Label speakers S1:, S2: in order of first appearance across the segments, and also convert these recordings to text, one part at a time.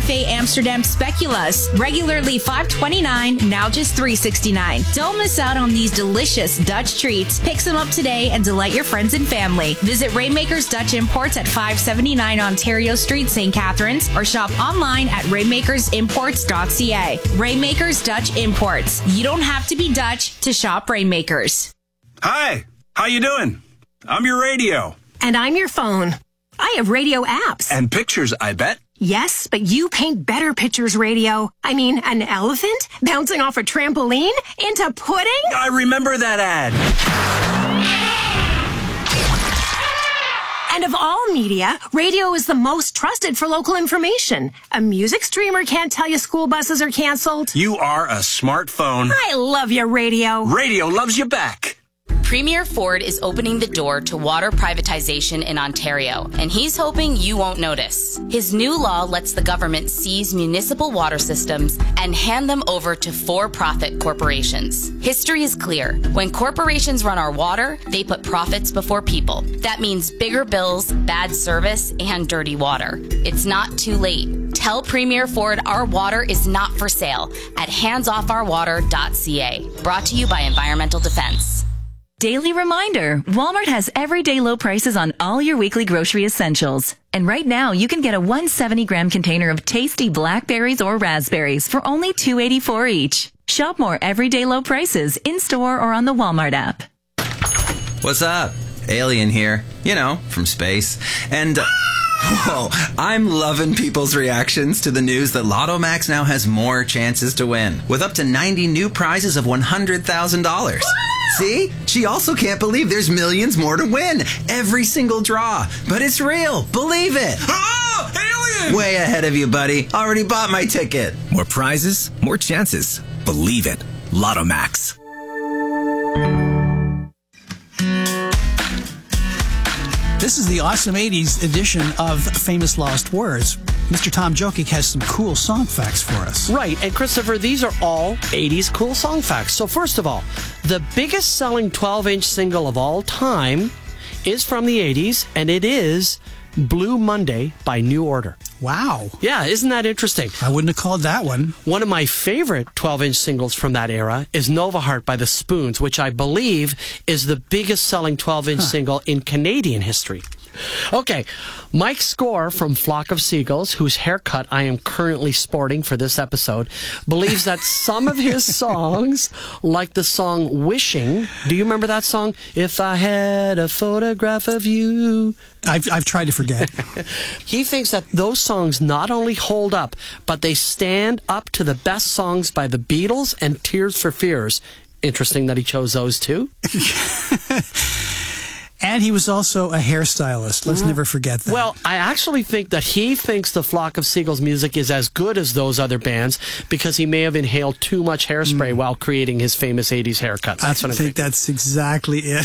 S1: Cafe Amsterdam Speculas. Regularly $5.29, now just $3.69. Don't miss out on these delicious Dutch treats. Pick some up today and delight your friends and family. Visit Rainmakers Dutch Imports at 579 Ontario Street, St. Catharines, or shop online at rainmakersimports.ca. Rainmakers Dutch Imports. You don't have to be Dutch to shop Rainmakers.
S2: Hi, how you doing? I'm your radio.
S3: And I'm your phone. I have radio apps.
S2: And pictures, I bet.
S3: Yes, but you paint better pictures, radio. I mean, an elephant bouncing off a trampoline into pudding?
S2: I remember that ad.
S3: And of all media, radio is the most trusted for local information. A music streamer can't tell you school buses are canceled.
S2: You are a smartphone.
S3: I love you, radio.
S2: Radio loves you back.
S4: Premier Ford is opening the door to water privatization in Ontario, and he's hoping you won't notice. His new law lets the government seize municipal water systems and hand them over to for-profit corporations. History is clear. When corporations run our water, they put profits before people. That means bigger bills, bad service, and dirty water. It's not too late. Tell Premier Ford our water is not for sale at handsoffourwater.ca. Brought to you by Environmental Defense.
S5: Daily reminder, Walmart has everyday low prices on all your weekly grocery essentials. And right now, you can get a 170-gram container of tasty blackberries or raspberries for only $2.84 each. Shop more everyday low prices in-store or on the Walmart app.
S6: What's up? Alien here. You know, from space. And... whoa, I'm loving people's reactions to the news that Lotto Max now has more chances to win, with up to 90 new prizes of $100,000. See? She also can't believe there's millions more to win. Every single draw. But it's real. Believe it.
S2: Oh, alien!
S6: Way ahead of you, buddy. Already bought my ticket.
S7: More prizes, more chances. Believe it. Lotto Max.
S8: This is the awesome 80s edition of Famous Lost Words. Mr. Tom Jokic has some cool song facts for us.
S9: Right, and Christopher, these are all 80s cool song facts. So first of all, the biggest selling 12-inch single of all time is from the 80s, and it is Blue Monday by New Order.
S8: Wow.
S9: Yeah, isn't that interesting?
S8: I wouldn't have called that one.
S9: One of my favorite 12-inch singles from that era is Nova Heart by the Spoons, which I believe is the biggest selling 12-inch single in Canadian history. Okay, Mike Score from Flock of Seagulls, whose haircut I am currently sporting for this episode, believes that some of his songs, like the song Wishing, do you remember that song? If I had a photograph of you.
S8: I've tried to forget.
S9: He thinks that those songs not only hold up, but they stand up to the best songs by the Beatles and Tears for Fears. Interesting that he chose those two.
S8: And he was also a hairstylist. Let's never forget that.
S9: Well, I actually think that he thinks the Flock of Seagulls music is as good as those other bands because he may have inhaled too much hairspray while creating his famous 80s haircuts. That's what I think.
S8: That's exactly it.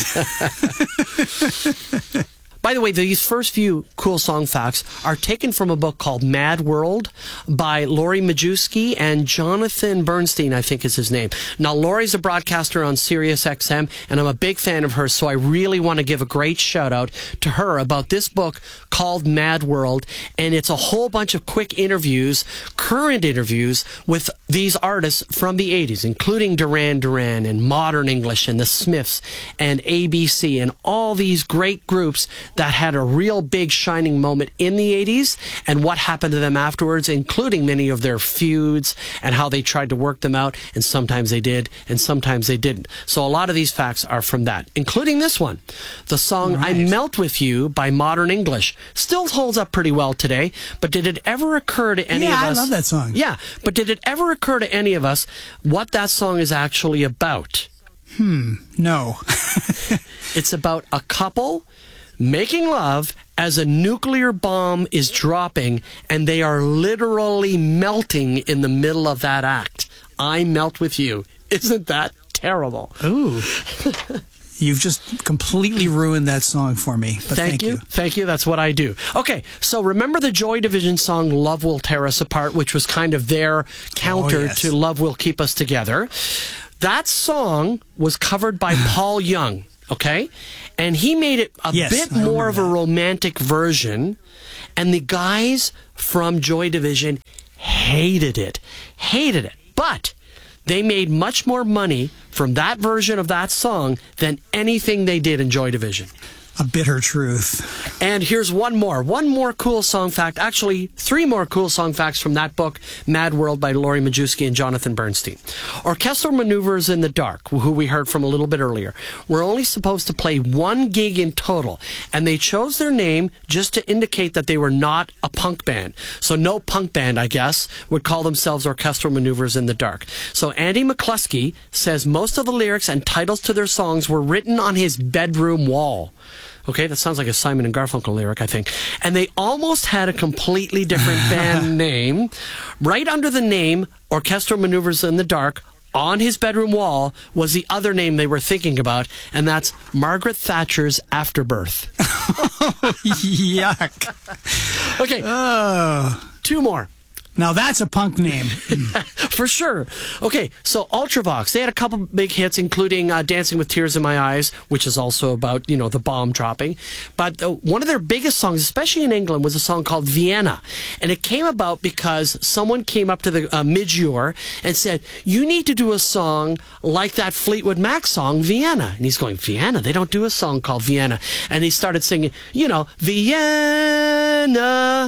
S9: By the way, these first few cool song facts are taken from a book called Mad World by Laurie Majewski and Jonathan Bernstein, I think is his name. Now, Laurie's a broadcaster on Sirius XM, and I'm a big fan of hers, so I really want to give a great shout-out to her about this book called Mad World, and it's a whole bunch of quick interviews, current interviews, with these artists from the 80s, including Duran Duran and Modern English and the Smiths and ABC and all these great groups that had a real big shining moment in the 80s and what happened to them afterwards, including many of their feuds and how they tried to work them out, and sometimes they did and sometimes they didn't. So a lot of these facts are from that, including this one. The song I Melt With You by Modern English still holds up pretty well today, but did it ever occur to any of us...
S8: Yeah, I love that song.
S9: Yeah, but did it ever occur to any of us what that song is actually about?
S8: No.
S9: It's about a couple making love as a nuclear bomb is dropping, and they are literally melting in the middle of that act. I Melt With You. Isn't that terrible?
S8: Ooh. You've just completely ruined that song for me. But thank you.
S9: Thank you. That's what I do. Okay, so remember the Joy Division song Love Will Tear Us Apart, which was kind of their counter to Love Will Keep Us Together. That song was covered by Paul Young, okay? And he made it a bit more of a romantic version, and the guys from Joy Division hated it. But they made much more money from that version of that song than anything they did in Joy Division.
S8: A bitter truth.
S9: And here's one more cool song fact. Actually, 3 more cool song facts from that book, Mad World by Laurie Majewski and Jonathan Bernstein. Orchestral Maneuvers in the Dark, who we heard from a little bit earlier, were only supposed to play 1 gig in total, and they chose their name just to indicate that they were not a punk band. So no punk band, I guess, would call themselves Orchestral Maneuvers in the Dark. So Andy McCluskey says most of the lyrics and titles to their songs were written on his bedroom wall. Okay, that sounds like a Simon and Garfunkel lyric, I think. And they almost had a completely different band name. Right under the name Orchestral Maneuvers in the Dark, on his bedroom wall, was the other name they were thinking about, and that's Margaret Thatcher's Afterbirth.
S8: Yuck.
S9: Okay, 2 more.
S8: Now that's a punk name.
S9: For sure. Okay, so Ultravox, they had a couple big hits, including Dancing with Tears in My Eyes, which is also about, the bomb dropping. But one of their biggest songs, especially in England, was a song called Vienna. And it came about because someone came up to the Midge and said, you need to do a song like that Fleetwood Mac song, Vienna. And he's going, Vienna? They don't do a song called Vienna. And he started singing, Vienna.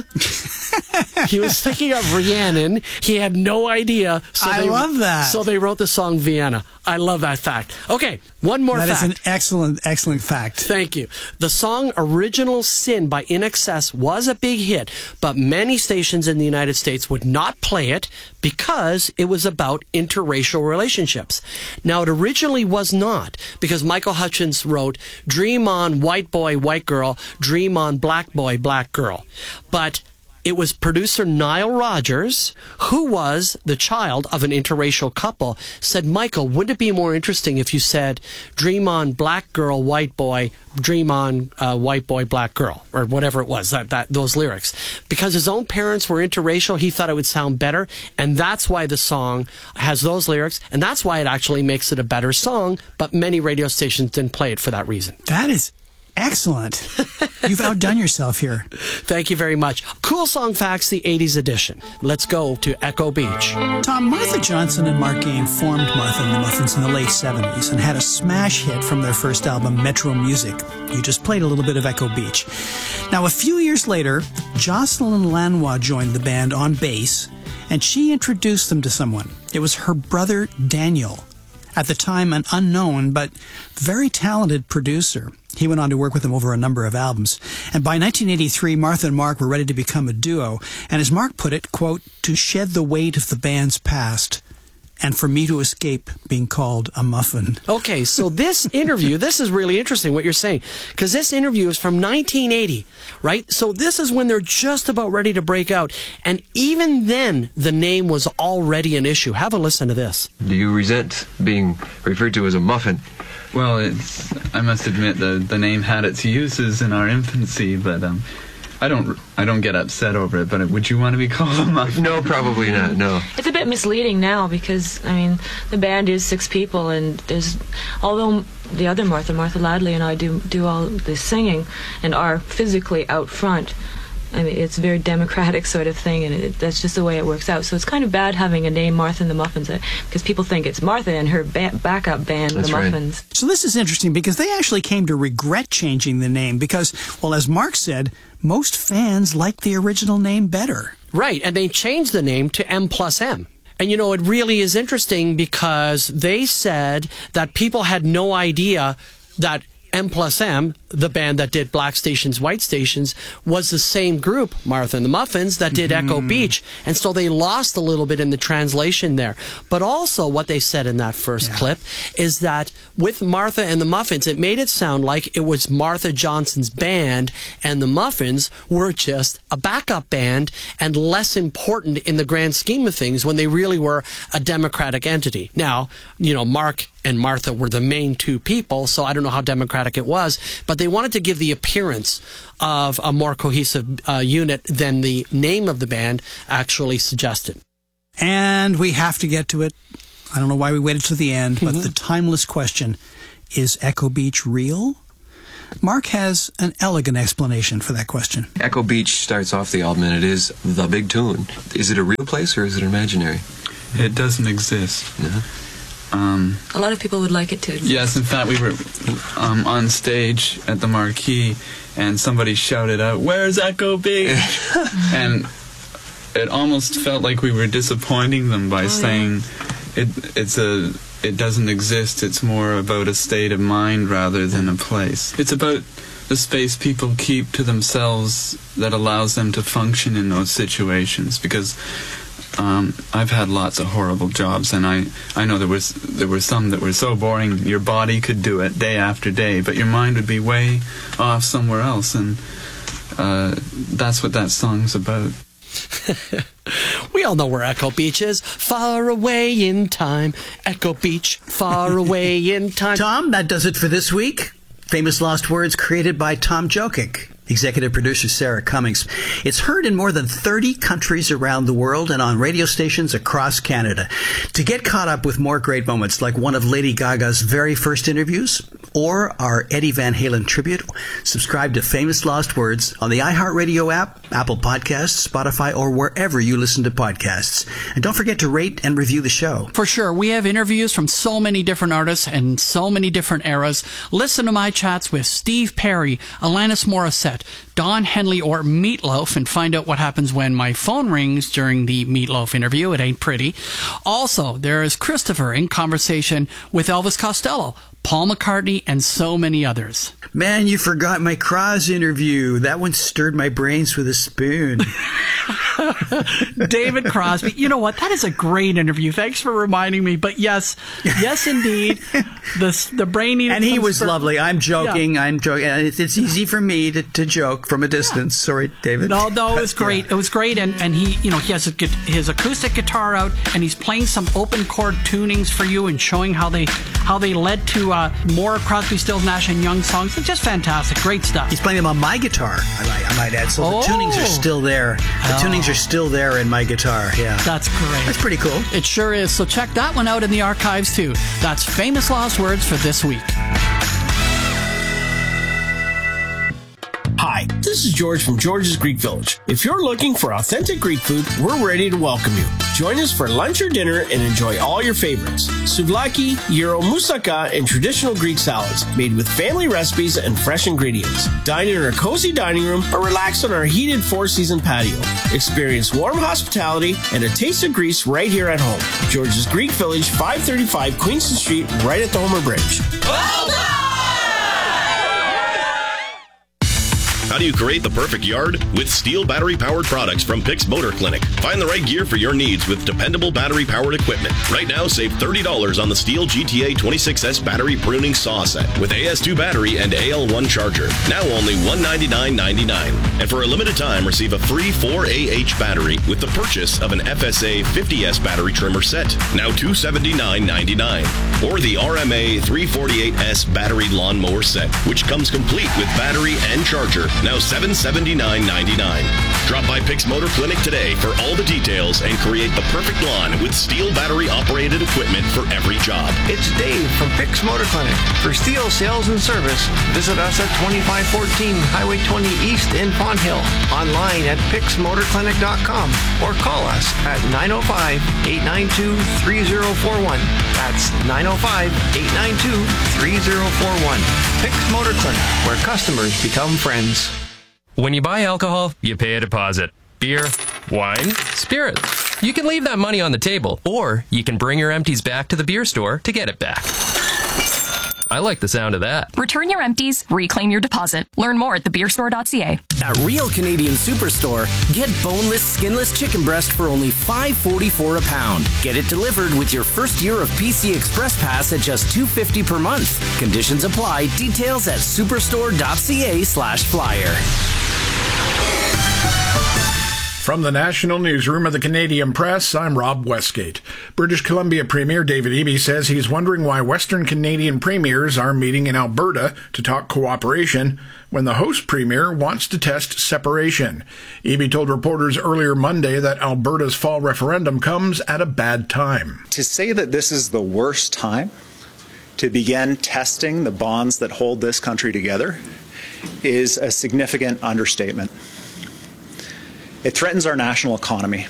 S9: He was thinking of Rhiannon. He had no idea. So
S8: I love that.
S9: So they wrote the song Vienna. I love that fact. Okay, one more fact.
S8: That is an excellent fact.
S9: Thank you. The song Original Sin by INXS was a big hit, but many stations in the United States would not play it because it was about interracial relationships. Now, it originally was not, because Michael Hutchence wrote, dream on white boy, white girl, dream on black boy, black girl. But it was producer Nile Rodgers, who was the child of an interracial couple, said, Michael, wouldn't it be more interesting if you said, dream on black girl, white boy, dream on white boy, black girl, or whatever it was, those lyrics. Because his own parents were interracial, he thought it would sound better, and that's why the song has those lyrics, and that's why it actually makes it a better song, but many radio stations didn't play it for that reason.
S8: That is excellent. You've outdone yourself here.
S9: Thank you very much. Cool Song Facts, the 80s edition. Let's go to Echo Beach.
S8: Tom, Martha Johnson and Mark Gain formed Martha and the Muffins in the late 70s and had a smash hit from their first album, Metro Music. You just played a little bit of Echo Beach. Now, a few years later, Jocelyn Lanois joined the band on bass, and she introduced them to someone. It was her brother, Daniel. At the time, an unknown but very talented producer. He went on to work with them over a number of albums. And by 1983, Martha and Mark were ready to become a duo. And as Mark put it, quote, to shed the weight of the band's past and for me to escape being called a muffin.
S9: Okay, so this interview, this is really interesting what you're saying, because this interview is from 1980, right? So this is when they're just about ready to break out. And even then, the name was already an issue. Have a listen to this.
S10: Do you resent being referred to as a muffin?
S11: Well, I must admit the name had its uses in our infancy, but I don't get upset over it. But would you want to be called a muffin?
S10: No, probably not. No.
S12: It's a bit misleading now because the band is 6 people, and although the other Martha Ladley, and I do all the singing and are physically out front. It's a very democratic sort of thing, and that's just the way it works out. So it's kind of bad having a name, Martha and the Muffins, because people think it's Martha and her backup band, that's the Muffins.
S8: Right. So this is interesting because they actually came to regret changing the name because, well, as Mark said, most fans liked the original name better.
S9: Right, and they changed the name to M+M. And, it really is interesting because they said that people had no idea that M+M, the band that did Black Stations, White Stations, was the same group, Martha and the Muffins, that did Echo Beach. And so they lost a little bit in the translation there. But also what they said in that first clip is that with Martha and the Muffins, it made it sound like it was Martha Johnson's band and the Muffins were just a backup band and less important in the grand scheme of things when they really were a democratic entity. Now, Mark and Martha were the main 2 people, so I don't know how democratic it was, but they wanted to give the appearance of a more cohesive unit than the name of the band actually suggested.
S8: And we have to get to it. I don't know why we waited to the end, but the timeless question, is Echo Beach real? Mark has an elegant explanation for that question.
S10: Echo Beach starts off the album, and it is the big tune. Is it a real place or is it imaginary?
S11: It doesn't exist.
S10: Yeah.
S12: A lot of people would like it to exist.
S11: Yes, in fact, we were on stage at the Marquee, and somebody shouted out, "Where's Echo Beach?" And it almost felt like we were disappointing them by saying it doesn't exist. It's more about a state of mind rather than a place. It's about the space people keep to themselves that allows them to function in those situations, because I've had lots of horrible jobs, and I know there were some that were so boring your body could do it day after day, but your mind would be way off somewhere else, and that's what that song's about.
S9: We all know where Echo Beach is. Far away in time. Echo Beach, far away in time.
S8: Tom, that does it for this week. Famous Lost Words created by Tom Jokic. Executive producer Sarah Cummings. It's heard in more than 30 countries around the world and on radio stations across Canada. To get caught up with more great moments like one of Lady Gaga's very first interviews or our Eddie Van Halen tribute, subscribe to Famous Lost Words on the iHeartRadio app, Apple Podcasts, Spotify, or wherever you listen to podcasts. And don't forget to rate and review the show.
S13: For sure. We have interviews from so many different artists and so many different eras. Listen to my chats with Steve Perry, Alanis Morissette, Don Henley, or Meatloaf, and find out what happens when my phone rings during the Meatloaf interview. It ain't pretty. Also, there is Christopher in conversation with Elvis Costello, Paul McCartney, and so many others.
S8: Man, you forgot my Cross interview. That one stirred my brains with a spoon.
S13: David Crosby. You know what? That is a great interview. Thanks for reminding me. But yes, indeed. The brainy.
S8: And he was lovely. I'm joking.
S13: Yeah.
S8: I'm joking. It's easy for me to joke from a distance. Sorry, David.
S13: No, it was great. Yeah. It was great. And he, he has his acoustic guitar out, and he's playing some open chord tunings for you and showing how they led to more Crosby, Stills, Nash and Young songs. It's just fantastic. Great stuff.
S8: He's playing them on my guitar, I might add. So the tunings are still there. The tunings are still there in my guitar. Yeah.
S13: That's great.
S8: That's pretty cool.
S13: It sure is. So check that one out in the archives too. That's Famous Lost Words for this week.
S14: Hi, this is George from George's Greek Village. If you're looking for authentic Greek food, we're ready to welcome you. Join us for lunch or dinner and enjoy all your favorites. Souvlaki, gyro, moussaka, and traditional Greek salads made with family recipes and fresh ingredients. Dine in our cozy dining room or relax on our heated four-season patio. Experience warm hospitality and a taste of Greece right here at home. George's Greek Village, 535 Queenston Street, right at the Homer Bridge.
S15: Well done! How do you create the perfect yard? With Steel battery-powered products from Pix Motor Clinic. Find the right gear for your needs with dependable battery-powered equipment. Right now, save $30 on the Steel GTA 26S battery pruning saw set with AS2 battery and AL1 charger. Now only $199.99. And for a limited time, receive a free 4AH battery with the purchase of an FSA 50S battery trimmer set. Now $279.99. Or the RMA 348S battery lawnmower set, which comes complete with battery and charger. Now $779.99. Drop by Pix Motor Clinic today for all the details and create the perfect lawn with Steel battery-operated equipment for every job.
S16: It's Dave from Pix Motor Clinic. For Steel sales and service, visit us at 2514 Highway 20 East in Font Hill. Online at pixmotorclinic.com or call us at 905-892-3041. That's 905-892-3041. Pix Motor Clinic, where customers become friends.
S17: When you buy alcohol, you pay a deposit. Beer, wine, spirits. You can leave that money on the table, or you can bring your empties back to the beer store to get it back. I like the sound of that.
S18: Return your empties, reclaim your deposit. Learn more at thebeerstore.ca.
S19: At Real Canadian Superstore, get boneless, skinless chicken breast for only $5.44 a pound. Get it delivered with your first year of PC Express Pass at just $2.50 per month. Conditions apply. Details at superstore.ca/flyer.
S20: From the National Newsroom of the Canadian Press, I'm Rob Westgate. British Columbia Premier David Eby says he's wondering why Western Canadian premiers are meeting in Alberta to talk cooperation when the host premier wants to test separation. Eby told reporters earlier Monday that Alberta's fall referendum comes at a bad time.
S21: To say that this is the worst time to begin testing the bonds that hold this country together is a significant understatement. It threatens our national economy.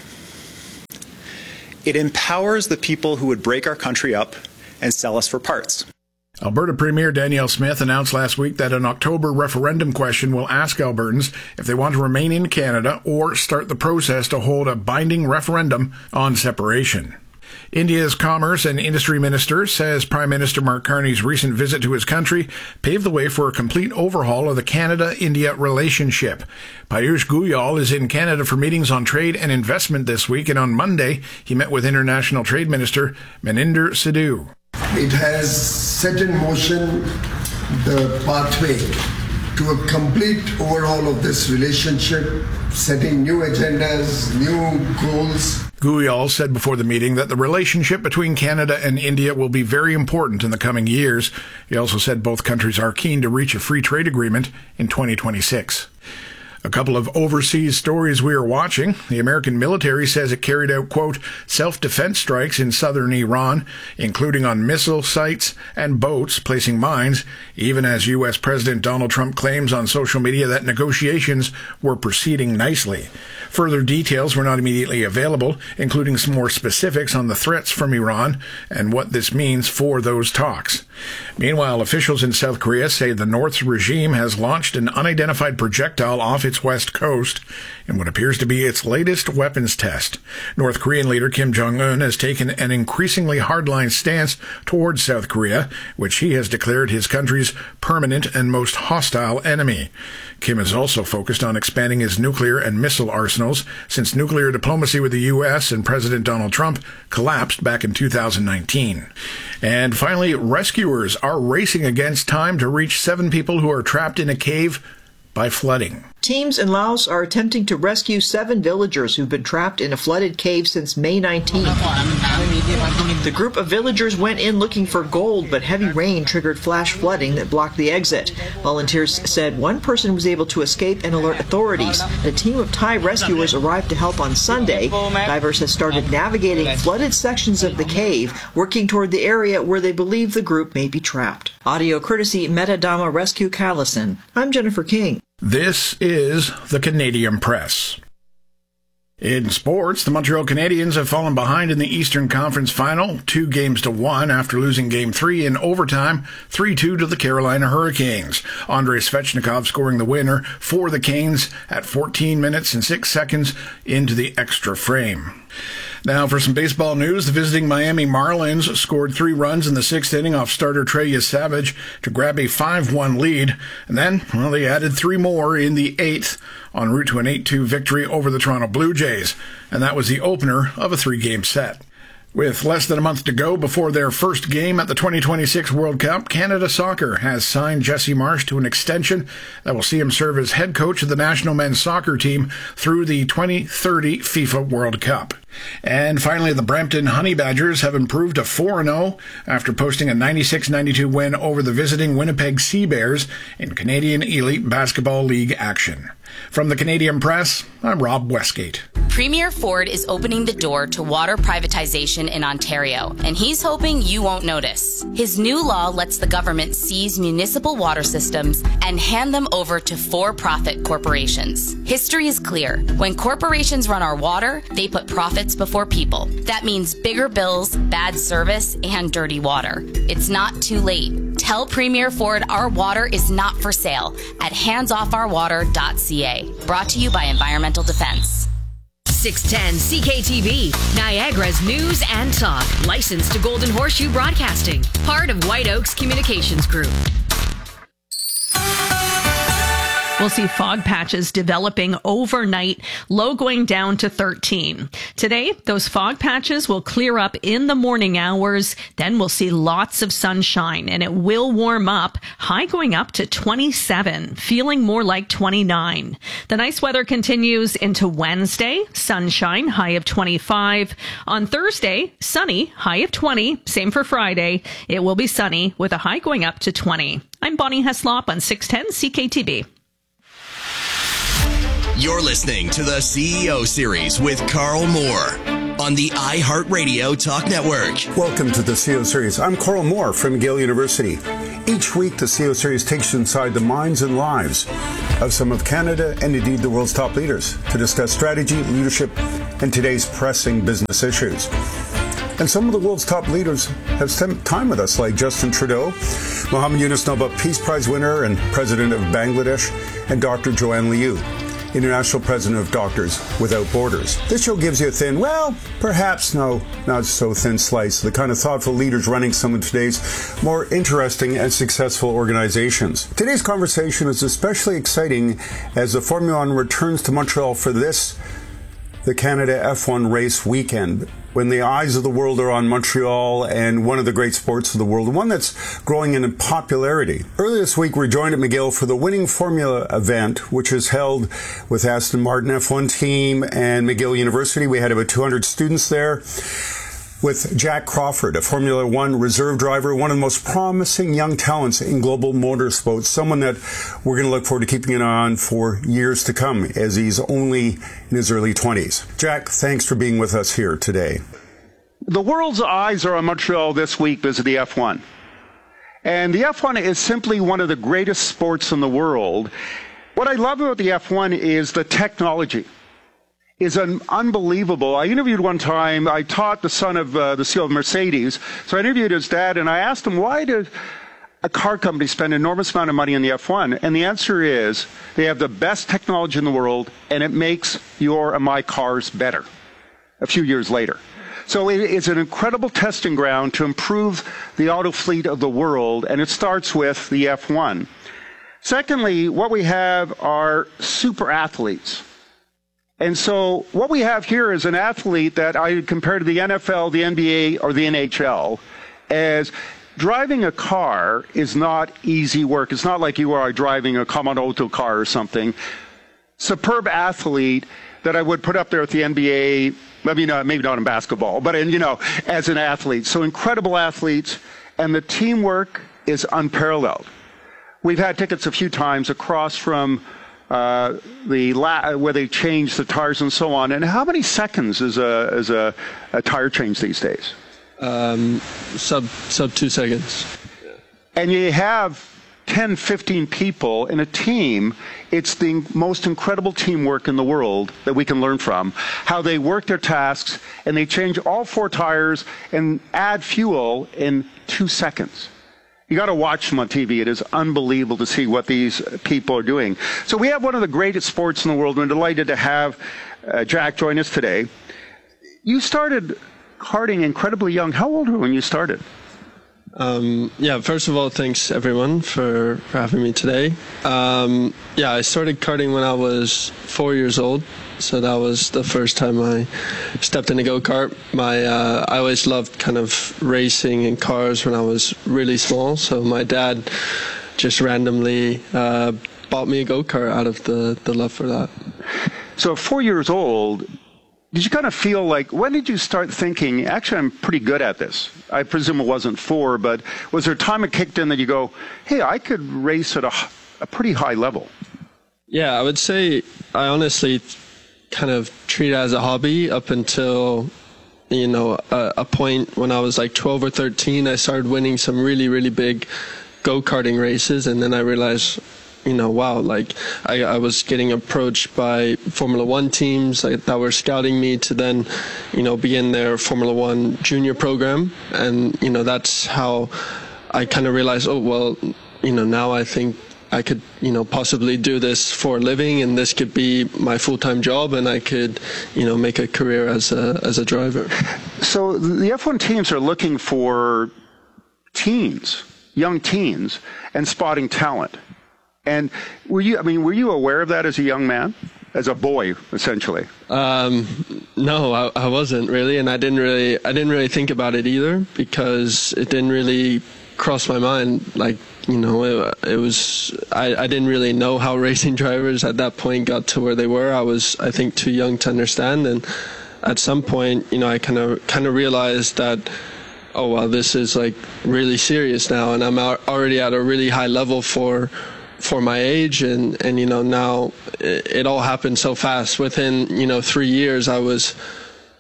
S21: It empowers the people who would break our country up and sell us for parts.
S20: Alberta Premier Danielle Smith announced last week that an October referendum question will ask Albertans if they want to remain in Canada or start the process to hold a binding referendum on separation. India's Commerce and Industry Minister says Prime Minister Mark Carney's recent visit to his country paved the way for a complete overhaul of the Canada-India relationship. Piyush Goyal is in Canada for meetings on trade and investment this week, and on Monday he met with International Trade Minister Maninder Sidhu.
S22: It has set in motion the pathway to a complete overhaul of this relationship, setting new agendas, new goals.
S20: Goyal said before the meeting that the relationship between Canada and India will be very important in the coming years. He also said both countries are keen to reach a free trade agreement in 2026. A couple of overseas stories we are watching. The American military says it carried out, quote, self-defense strikes in southern Iran, including on missile sites and boats placing mines, even as U.S. President Donald Trump claims on social media that negotiations were proceeding nicely. Further details were not immediately available, including some more specifics on the threats from Iran and what this means for those talks. Meanwhile, officials in South Korea say the North's regime has launched an unidentified projectile off its west coast in what appears to be its latest weapons test. North Korean leader Kim Jong-un has taken an increasingly hardline stance towards South Korea, which he has declared his country's permanent and most hostile enemy. Kim is also focused on expanding his nuclear and missile arsenals since nuclear diplomacy with the U.S. and President Donald Trump collapsed back in 2019. And finally, rescuers are racing against time to reach 7 people who are trapped in a cave by flooding.
S23: Teams in Laos are attempting to rescue 7 villagers who've been trapped in a flooded cave since May 19th. The group of villagers went in looking for gold, but heavy rain triggered flash flooding that blocked the exit. Volunteers said one person was able to escape and alert authorities. A team of Thai rescuers arrived to help on Sunday. Divers have started navigating flooded sections of the cave, working toward the area where they believe the group may be trapped. Audio courtesy Metadama Rescue Callison. I'm Jennifer King.
S20: This is the Canadian Press. In sports, the Montreal Canadiens have fallen behind in the Eastern Conference Final, 2-1 after losing Game 3 in overtime, 3-2 to the Carolina Hurricanes. Andrei Svechnikov scoring the winner for the Canes at 14 minutes and 6 seconds into the extra frame. Now for some baseball news, the visiting Miami Marlins scored 3 runs in the 6th inning off starter Trey Savage to grab a 5-1 lead, and then, they added 3 more in the 8th en route to an 8-2 victory over the Toronto Blue Jays, and that was the opener of a 3-game set. With less than a month to go before their first game at the 2026 World Cup, Canada Soccer has signed Jesse Marsch to an extension that will see him serve as head coach of the national men's soccer team through the 2030 FIFA World Cup. And finally, the Brampton Honey Badgers have improved to 4-0 after posting a 96-92 win over the visiting Winnipeg Sea Bears in Canadian Elite Basketball League action. From the Canadian Press, I'm Rob Westgate.
S4: Premier Ford is opening the door to water privatization in Ontario, and he's hoping you won't notice. His new law lets the government seize municipal water systems and hand them over to for-profit corporations. History is clear. When corporations run our water, they put profits before people. That means bigger bills, bad service, and dirty water. It's not too late. Tell Premier Ford our water is not for sale at handsofourwater.ca. Brought to you by Environmental Defense.
S24: 610 CKTV, Niagara's news and talk. Licensed to Golden Horseshoe Broadcasting. Part of White Oaks Communications Group.
S25: We'll see fog patches developing overnight, low going down to 13. Today, those fog patches will clear up in the morning hours. Then we'll see lots of sunshine and it will warm up, high going up to 27, feeling more like 29. The nice weather continues into Wednesday, sunshine, high of 25. On Thursday, sunny, high of 20. Same for Friday. It will be sunny with a high going up to 20. I'm Bonnie Heslop on 610 CKTV.
S26: You're listening to the CEO Series with Carl Moore
S1: on the iHeartRadio Talk Network.
S2: Welcome to the CO Series. I'm Coral Moore from McGill University. Each week, the CO Series takes you inside the minds and lives of some of Canada and indeed the world's top leaders to discuss strategy, leadership, and today's pressing business issues. And some of the world's top leaders have spent time with us, like Justin Trudeau, Mohammed Yunus, Nobel Peace Prize winner and president of Bangladesh, and Dr. Joanne Liu, International President of Doctors Without Borders. This show gives you a thin, well, perhaps no, not so thin slice of the kind of thoughtful leaders running some of today's more interesting and successful organizations. Today's conversation is especially exciting as the Formula One returns to Montreal for the Canada F1 race weekend, when the eyes of the world are on Montreal and one of the great sports of the world, one that's growing in popularity. Earlier this week, we joined at McGill for the Winning Formula event, which is held with Aston Martin F1 team and McGill University. We had about 200 students there, with Jack Crawford, a Formula One reserve driver, one of the most promising young talents in global motorsports, someone that we're going to look forward to keeping an eye on for years to come, as he's only in his early 20s. Jack, thanks for being with us here today.
S3: The world's eyes are on Montreal this week because of the F1. And the F1 is simply one of the greatest sports in the world. What I love about the F1 is the technology. Is unbelievable. I interviewed one time, I taught the son of the CEO of Mercedes, so I interviewed his dad, and I asked him, why did a car company spend an enormous amount of money on the F1? And the answer is, they have the best technology in the world, and it makes your and my cars better a few years later. So it's an incredible testing ground to improve the auto fleet of the world, and it starts with the F1. Secondly, what we have are super athletes. And so what we have here is an athlete that I would compare to the NFL, the NBA, or the NHL, as driving a car is not easy work. It's not like you are driving a Common Auto car or something. Superb athlete that I would put up there with the NBA, maybe not in basketball, but as an athlete. So incredible athletes, and the teamwork is unparalleled. We've had tickets a few times across from where they change the tires and so on. And how many seconds is a tire change these days?
S5: Sub 2 seconds.
S3: And you have 10, 15 people in a team. It's the most incredible teamwork in the world that we can learn from. How they work their tasks, and they change all 4 tires and add fuel in 2 seconds. You got to watch them on TV. It is unbelievable to see what these people are doing. So we have one of the greatest sports in the world. We're delighted to have Jack join us today. You started karting incredibly young. How old were you when you started?
S5: First of all, thanks everyone for having me today. I started karting when I was 4 years old. So that was the first time I stepped in a go-kart. I always loved kind of racing in cars when I was really small. So my dad just randomly bought me a go-kart out of the love for that.
S3: So at 4 years old, did you kind of feel like, when did you start thinking, actually, I'm pretty good at this? I presume it wasn't 4, but was there a time it kicked in that you go, hey, I could race at a pretty high level?
S5: Yeah, I would say I honestly kind of treat it as a hobby up until, a point when I was like 12 or 13. I started winning some really, really big go-karting races, and then I realized, wow, like I was getting approached by Formula One teams that were scouting me to then, be in their Formula One junior program. And, that's how I kind of realized, now I think I could, possibly do this for a living, and this could be my full-time job, and I could, make a career as a driver.
S3: So the F1 teams are looking for young teens, and spotting talent. And were you aware of that as a young man, as a boy, essentially?
S5: No, I wasn't really, and I didn't really think about it either, because it didn't really cross my mind. Like, it was, I didn't really know how racing drivers at that point got to where they were. I was, I think, too young to understand. And at some point, I kind of realized that, oh, wow, this is like really serious now. And I'm already at a really high level for my age. And now it all happened so fast. Within, 3 years, I was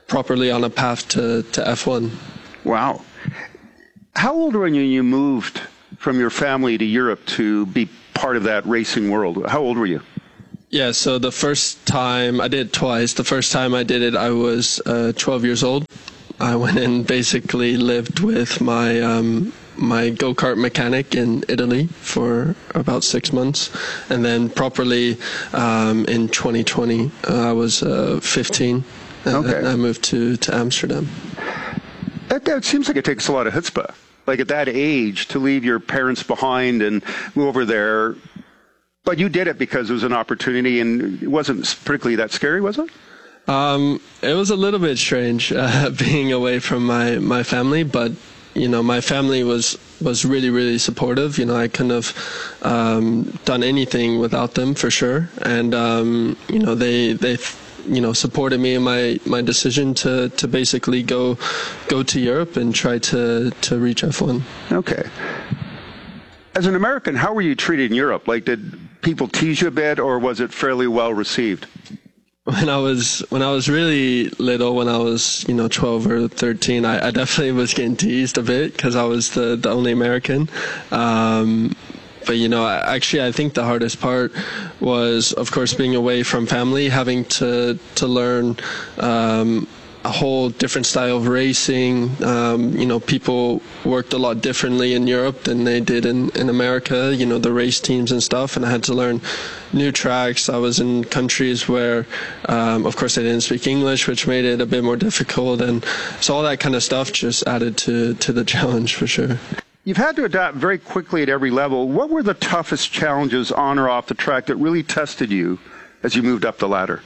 S5: properly on a path to F1.
S3: Wow. How old were you when you moved from your family to Europe to be part of that racing world? How old were you?
S5: Yeah, so the first time, I did it twice. The first time I did it, I was 12 years old. I went and basically lived with my my go-kart mechanic in Italy for about 6 months. And then properly in 2020, I was 15. And I moved to Amsterdam.
S3: That seems like it takes a lot of chutzpah. Like at that age, to leave your parents behind and move over there. But you did it because it was an opportunity, and it wasn't particularly that scary, was it?
S5: It was a little bit strange being away from my family, but you know, my family was really, really supportive. You know, I couldn't have done anything without them for sure, and you know, they you know, supported me in my decision to basically go to Europe and try to reach F1. Okay.
S3: As an American, how were you treated in Europe? Like, did people tease you a bit, or was it fairly well received?
S5: When I was really little, when I was 12 or 13, I definitely was getting teased a bit because I was the only American. But actually, I think the hardest part was, of course, being away from family, having to learn a whole different style of racing. People worked a lot differently in Europe than they did in America, the race teams and stuff, and I had to learn new tracks. I was in countries where, of course, they didn't speak English, which made it a bit more difficult, and so all that kind of stuff just added to the challenge for sure.
S3: You've had to adapt very quickly at every level. What were the toughest challenges on or off the track that really tested you as you moved up the ladder?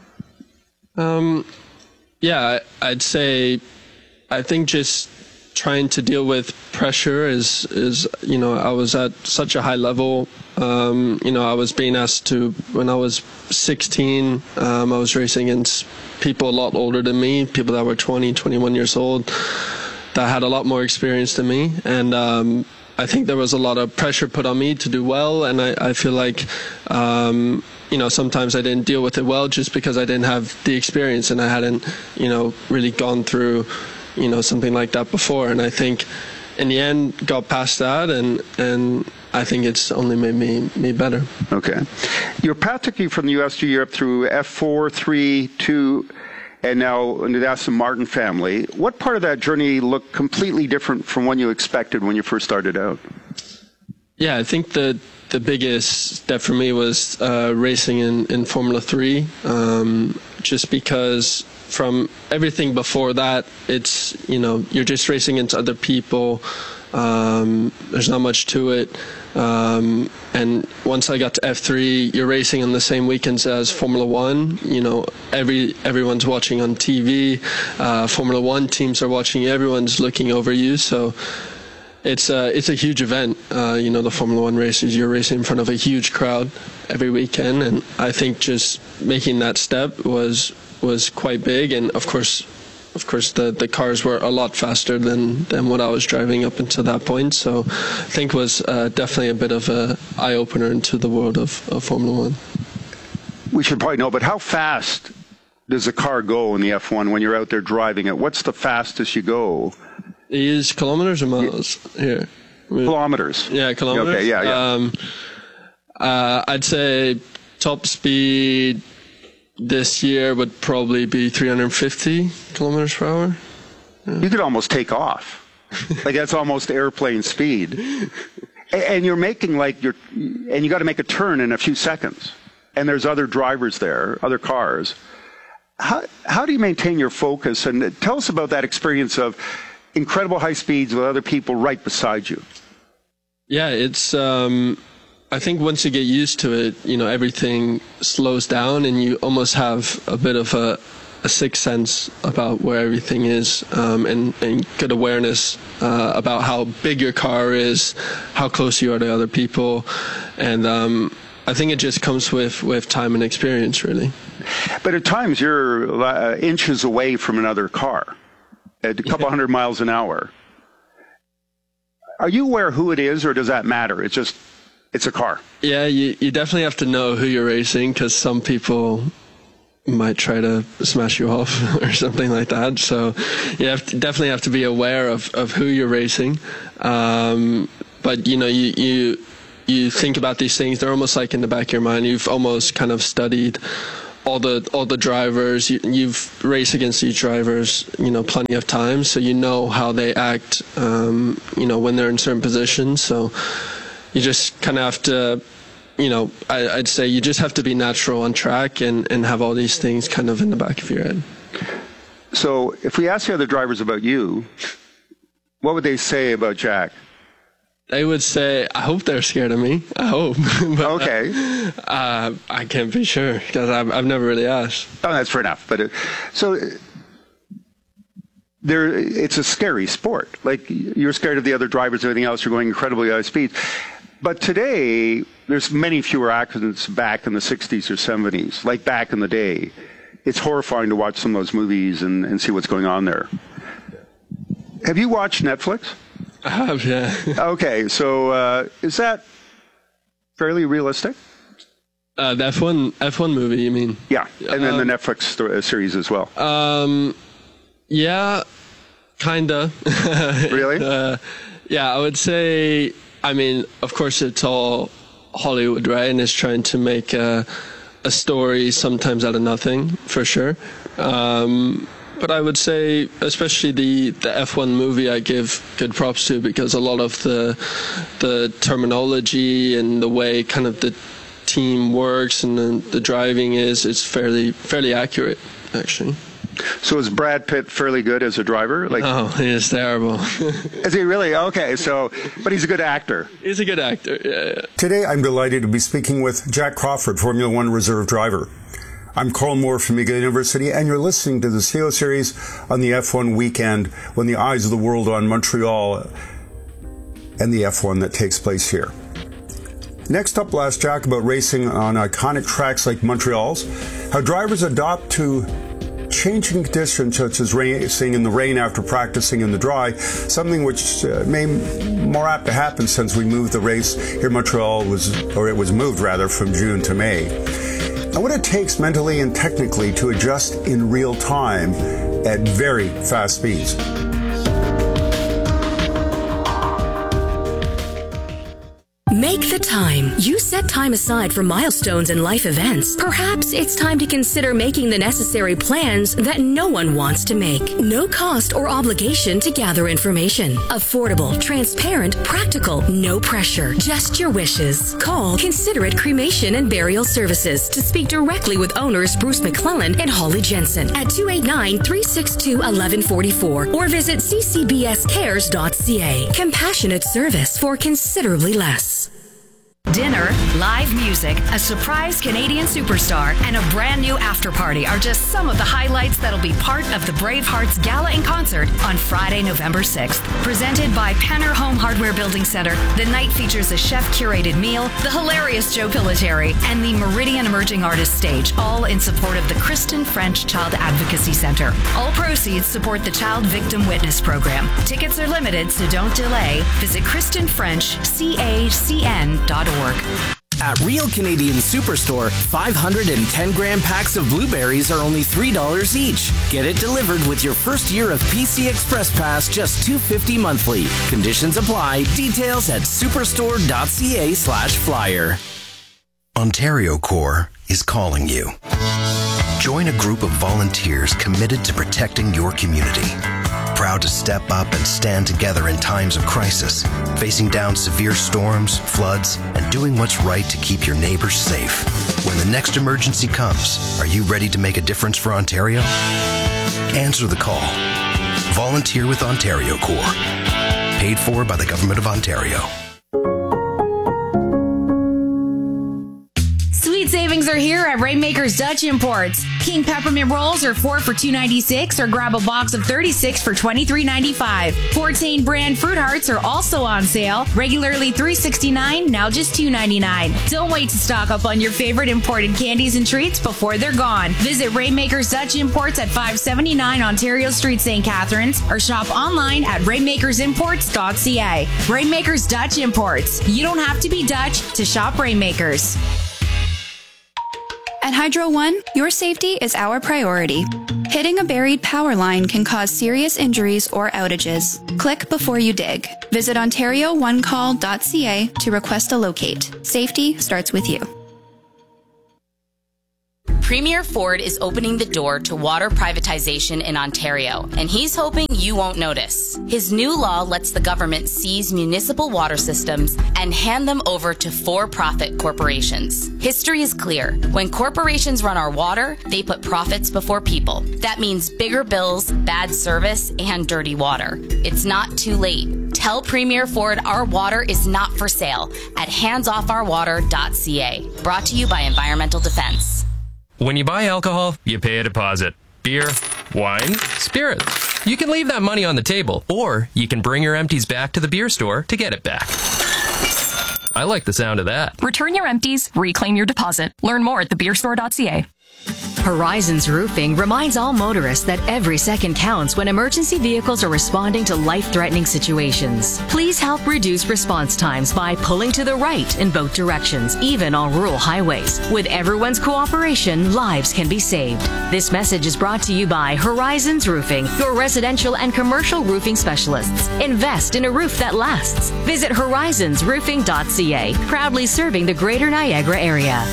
S5: Yeah, I'd say, I think just trying to deal with pressure is I was at such a high level. I was being asked to, when I was 16, I was racing against people a lot older than me, people that were 20, 21 years old, that had a lot more experience than me. And I think there was a lot of pressure put on me to do well. And I feel like, sometimes I didn't deal with it well just because I didn't have the experience and I hadn't, really gone through, something like that before. And I think in the end got past that and I think it's only made me better.
S3: Okay. Your path took you from the U.S. to Europe through F4, 3, 2, and now into the Aston Martin family. What part of that journey looked completely different from what you expected when you first started out?
S5: Yeah, I think the biggest step for me was racing in Formula 3, just because from everything before that, it's, you're just racing against other people. There's not much to it. And once I got to F3, you're racing on the same weekends as Formula 1. Everyone's watching on TV. Formula 1 teams are watching you. Everyone's looking over you. So it's a huge event. The Formula 1 races, you're racing in front of a huge crowd every weekend. And I think just making that step was quite big. And of course, the cars were a lot faster than what I was driving up until that point. So I think it was definitely a bit of an eye-opener into the world of Formula 1.
S3: We should probably know, but how fast does a car go in the F1 when you're out there driving it? What's the fastest you go?
S5: Is kilometers or miles? Here.
S3: Kilometers.
S5: Yeah, kilometers.
S3: Okay, yeah.
S5: I'd say top speed this year would probably be 350 kilometers per hour. Yeah.
S3: You could almost take off. Like that's almost airplane speed. And you're making and you got to make a turn in a few seconds. And there's other drivers there, other cars. How do you maintain your focus? And tell us about that experience of incredible high speeds with other people right beside you.
S5: Yeah, it's I think once you get used to it, everything slows down and you almost have a bit of a sixth sense about where everything is, and good awareness about how big your car is, how close you are to other people. And I think it just comes with time and experience, really.
S3: But at times you're inches away from another car at a couple hundred miles an hour. Are you aware who it is, or does that matter? It's a car.
S5: Yeah, you definitely have to know who you're racing, because some people might try to smash you off or something like that. So you definitely have to be aware of who you're racing. But you think about these things, they're almost like in the back of your mind. You've almost kind of studied all the drivers. You've raced against these drivers, plenty of times, so you know how they act, when they're in certain positions. So you just kind of have to, I'd say you just have to be natural on track and have all these things kind of in the back of your head.
S3: So if we ask the other drivers about you, what would they say about Jack?
S5: They would say, I hope they're scared of me. I hope. But,
S3: okay.
S5: I can't be sure because I've never really asked.
S3: Oh, that's fair enough. But it's a scary sport. Like, you're scared of the other drivers and everything else. You're going incredibly high speed. But today, there's many fewer accidents back in the 60s or 70s, like back in the day. It's horrifying to watch some of those movies and see what's going on there. Have you watched Netflix?
S5: I have, yeah.
S3: Okay, so is that fairly realistic?
S5: The F1 movie, you mean?
S3: Yeah, and then the Netflix series as well.
S5: Yeah, kinda.
S3: Really?
S5: Yeah, I would say. I mean, of course, it's all Hollywood, right? And it's trying to make a story sometimes out of nothing, for sure. But I would say, especially the F1 movie, I give good props to, because a lot of the terminology and the way kind of the team works and the driving it's fairly accurate, actually.
S3: So is Brad Pitt fairly good as a driver?
S5: No, he is terrible.
S3: Is he really? Okay, but he's a good actor.
S5: He's a good actor, yeah.
S2: Today, I'm delighted to be speaking with Jack Crawford, Formula One reserve driver. I'm Carl Moore from McGill University, and you're listening to the CO Series on the F1 weekend, when the eyes of the world are on Montreal and the F1 that takes place here. Next up, we'll ask Jack about racing on iconic tracks like Montreal's, how drivers adopt to changing conditions such as racing in the rain after practicing in the dry, something which may more apt to happen since we moved the race here in Montreal, it was moved rather from June to May. And what it takes mentally and technically to adjust in real time at very fast speeds.
S24: Make the time. You set time aside for milestones and life events. Perhaps it's time to consider making the necessary plans that no one wants to make. No cost or obligation to gather information. Affordable, transparent, practical, no pressure. Just your wishes. Call Considerate Cremation and Burial Services to speak directly with owners Bruce McClellan and Holly Jensen at 289-362-1144 or visit ccbscares.ca. Compassionate service for considerably less. Dinner, live music, a surprise Canadian superstar, and a brand new after party are just some of the highlights that'll be part of the Bravehearts Gala and Concert on Friday, November 6th. Presented by Penner Home Hardware Building Center, the night features a chef-curated meal, the hilarious Joe Pilateri, and the Meridian Emerging Artists Stage, all in support of the Kristen French Child Advocacy Center. All proceeds support the Child Victim Witness Program. Tickets are limited, so don't delay. Visit KristenFrenchCACN.org.
S19: At Real Canadian Superstore, 510-gram packs of blueberries are only $3 each. Get it delivered with your first year of PC Express Pass, just $2.50 monthly. Conditions apply. Details at superstore.ca/flyer.
S6: Ontario Corps is calling you. Join a group of volunteers committed to protecting your community. Proud to step up and stand together in times of crisis, facing down severe storms, floods, and doing what's right to keep your neighbors safe. When the next emergency comes, are you ready to make a difference for Ontario? Answer the call. Volunteer with Ontario Corps. Paid for by the Government of Ontario.
S7: Sweet savings are here at Rainmaker's Dutch Imports. King peppermint rolls are 4 for $2.96, or grab a box of 36 for $23.95. Fortain brand fruit hearts are also on sale, regularly $3.69, now just $2.99. Don't wait to stock up on your favorite imported candies and treats before they're gone. Visit Rainmaker's Dutch Imports at 579 Ontario Street, St. Catharines, or shop online at rainmakersimports.ca. Rainmaker's Dutch Imports. You don't have to be Dutch to shop Rainmakers.
S8: At Hydro One, your safety is our priority. Hitting a buried power line can cause serious injuries or outages. Click before you dig. Visit OntarioOneCall.ca to request a locate. Safety starts with you.
S4: Premier Ford is opening the door to water privatization in Ontario, and he's hoping you won't notice. His new law lets the government seize municipal water systems and hand them over to for-profit corporations. History is clear. When corporations run our water, they put profits before people. That means bigger bills, bad service, and dirty water. It's not too late. Tell Premier Ford our water is not for sale at handsoffourwater.ca. Brought to you by Environmental Defense.
S17: When you buy alcohol, you pay a deposit. Beer, wine, spirits. You can leave that money on the table, or you can bring your empties back to the beer store to get it back. I like the sound of that.
S18: Return your empties, reclaim your deposit. Learn more at thebeerstore.ca.
S9: Horizons Roofing reminds all motorists that every second counts when emergency vehicles are responding to life-threatening situations. Please help reduce response times by pulling to the right in both directions, even on rural highways. With everyone's cooperation, lives can be saved. This message is brought to you by Horizons Roofing, your residential and commercial roofing specialists. Invest in a roof that lasts. Visit horizonsroofing.ca, proudly serving the Greater Niagara area.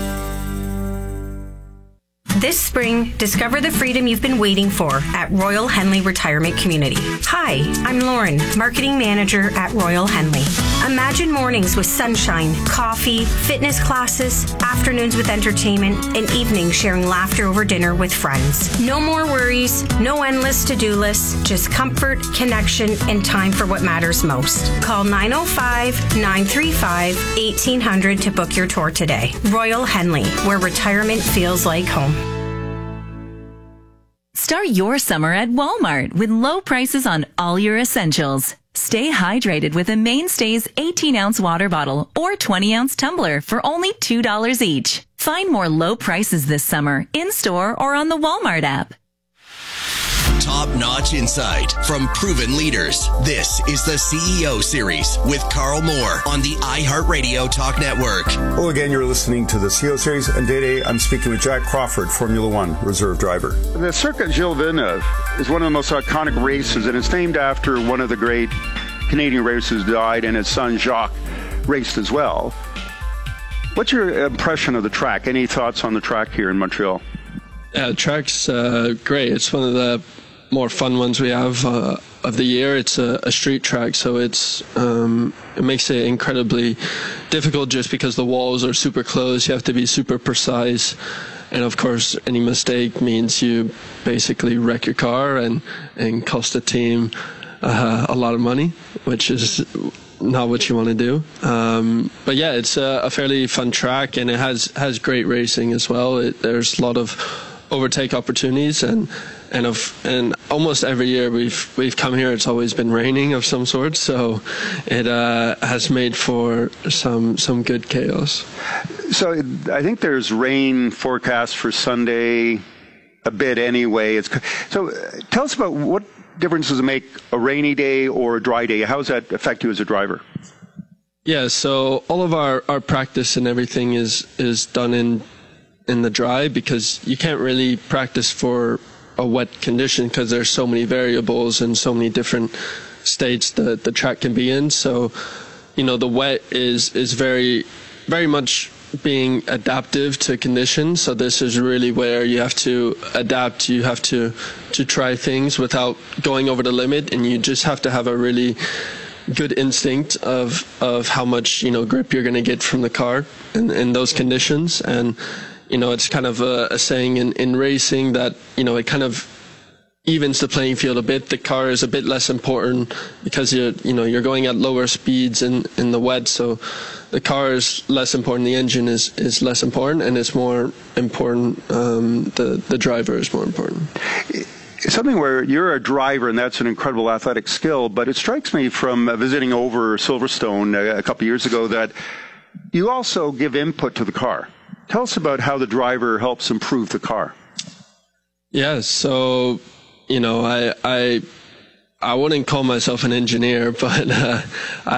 S10: This spring, discover the freedom you've been waiting for at Royal Henley Retirement Community. Hi, I'm Lauren, Marketing Manager at Royal Henley. Imagine mornings with sunshine, coffee, fitness classes, afternoons with entertainment, and evenings sharing laughter over dinner with friends. No more worries, no endless to-do lists, just comfort, connection, and time for what matters most. Call 905-935-1800 to book your tour today. Royal Henley, where retirement feels like home.
S11: Start your summer at Walmart with low prices on all your essentials. Stay hydrated with a Mainstays 18-ounce water bottle or 20-ounce tumbler for only $2 each. Find more low prices this summer in-store or on the Walmart app.
S1: Top-notch insight from proven leaders. This is the CEO Series with Carl Moore on the iHeartRadio Talk Network.
S2: Well, again, you're listening to the CEO Series, and today I'm speaking with Jack Crawford, Formula One reserve driver.
S3: The Circuit Gilles Villeneuve is one of the most iconic races, and it's named after one of the great Canadian racers who died, and his son Jacques raced as well. What's your impression of the track? Any thoughts on the track here in Montreal?
S5: Yeah, the track's great. It's one of the more fun ones we have of the year. It's a street track, so it makes it incredibly difficult just because the walls are super close. You have to be super precise, and of course any mistake means you basically wreck your car and cost the team a lot of money, which is not what you want to do. But yeah, it's a fairly fun track, and it has great racing as well. There's a lot of overtake opportunities, and almost every year we've come here, it's always been raining of some sort, so it has made for some good chaos.
S3: So I think there's rain forecast for Sunday a bit anyway. So tell us about what difference does it make a rainy day or a dry day? How does that affect you as a driver?
S5: Yeah, so all of our practice and everything is done in the dry, because you can't really practice for a wet condition because there's so many variables and so many different states that the track can be in. So, the wet is very, very much being adaptive to conditions. So this is really where you have to adapt. You have to try things without going over the limit, and you just have to have a really good instinct of how much grip you're going to get from the car in those conditions. And it's kind of a saying in racing that, it kind of evens the playing field a bit. The car is a bit less important because you're going at lower speeds in the wet. So the car is less important. The engine is less important, and it's more important. The driver is more important.
S3: It's something where you're a driver, and that's an incredible athletic skill, but it strikes me from visiting over Silverstone a couple of years ago that you also give input to the car. Tell us about how the driver helps improve the car.
S5: Yeah, so, I wouldn't call myself an engineer, but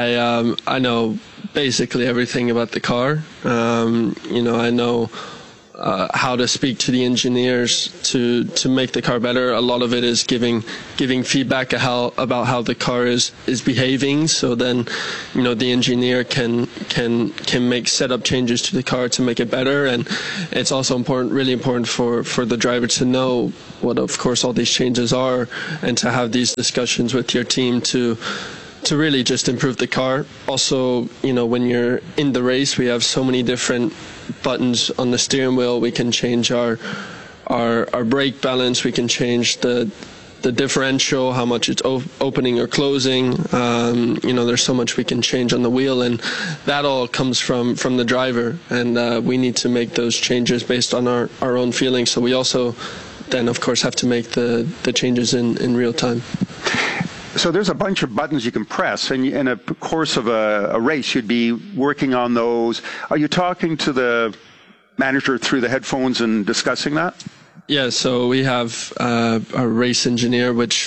S5: I know basically everything about the car. I know how to speak to the engineers to make the car better. A lot of it is giving feedback about how the car is behaving. So then, the engineer can make setup changes to the car to make it better. And it's also really important for the driver to know what, of course, all these changes are, and to have these discussions with your team to really just improve the car. Also, when you're in the race, we have so many different buttons on the steering wheel. We can change our brake balance. We can change the differential, how much it's opening or closing. There's so much we can change on the wheel, and that all comes from the driver. And we need to make those changes based on our own feelings. So we also then, of course, have to make the changes in real time.
S3: So there's a bunch of buttons you can press, and in a course of a race, you'd be working on those. Are you talking to the manager through the headphones and discussing that?
S5: Yeah, so we have a race engineer which